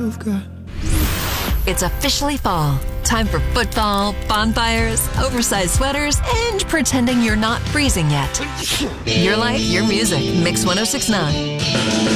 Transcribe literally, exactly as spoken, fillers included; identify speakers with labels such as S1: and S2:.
S1: you've got.
S2: It's officially fall. Time for football, bonfires, oversized sweaters, and pretending you're not freezing yet. Your life, your music. Mix one oh six point nine.